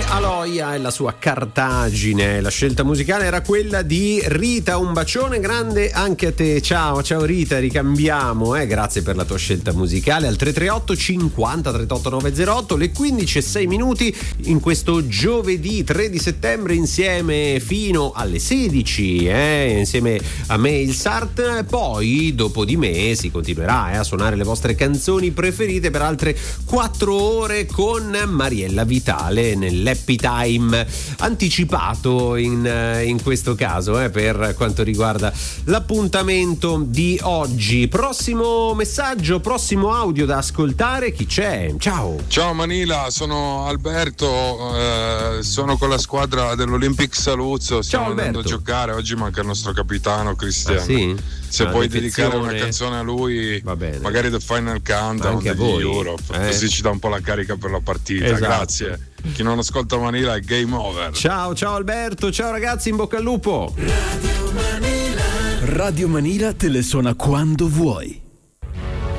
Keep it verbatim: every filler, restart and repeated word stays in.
Aloia e la sua Cartagine. La scelta musicale era quella di Rita. Un bacione grande anche a te. Ciao, ciao Rita, ricambiamo, eh? Grazie per la tua scelta musicale al tre tre otto cinquanta trentotto novecentotto, le quindici e sei minuti in questo giovedì tre di settembre, insieme fino alle sedici, eh? Insieme a me il Sart. Poi dopo di me si continuerà eh, a suonare le vostre canzoni preferite per altre quattro ore con Mariella Vitale nell'Happy Time anticipato in, in questo caso eh, per quanto riguarda l'appuntamento di oggi. Prossimo messaggio, prossimo audio da ascoltare, chi c'è? Ciao. Ciao Manila, sono Alberto, eh, sono con la squadra dell'Olympic Saluzzo, stiamo andando a giocare, oggi manca il nostro capitano Cristiano. Ah, sì? Se una puoi defezione. dedicare una canzone a lui, magari The Final Countdown anche a degli voi, Europe, eh? così ci dà un po' la carica per la partita. Esatto. Grazie. Chi non ascolta Manila è game over. Ciao, ciao Alberto, ciao ragazzi, in bocca al lupo. Radio Manila. Radio Manila te le suona quando vuoi.